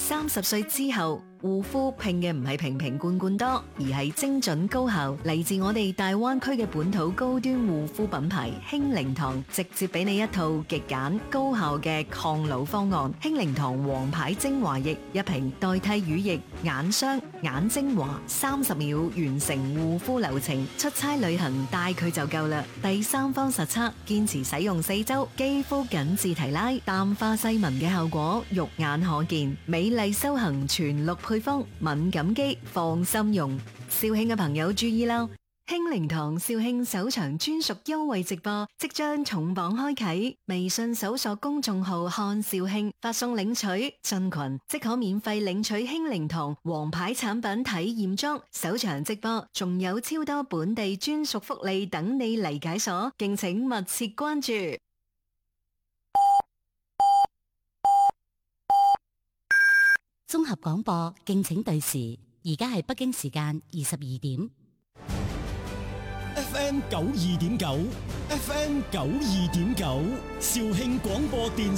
30歲之後，護膚拼嘅唔係瓶瓶罐罐多，而係精準高效。嚟自我哋大灣區嘅本土高端護膚品牌興靈堂，直接俾你一套極簡高效嘅抗老方案。興靈堂皇牌精華液一瓶，代替乳液、眼霜、眼精華，30秒完成護膚流程。出差旅行帶佢就夠啦。第三方實測，堅持使用4周，肌膚緊緻提拉，淡化細紋嘅效果肉眼可見。美麗修行全綠配方，敏感肌放心用。肇慶嘅朋友注意啦！興靈堂肇慶首場專屬優惠直播即將重磅開啟，微信搜索公眾號看肇慶，發送領取進群即可免費領取興靈堂皇牌產品體驗裝。首場直播仲有超多本地專屬福利等你嚟解鎖，敬請密切關注。 綜合廣播，敬請對時。而家係北京時間22點。 FM 92.9 ，FM 92.9，肇慶廣播電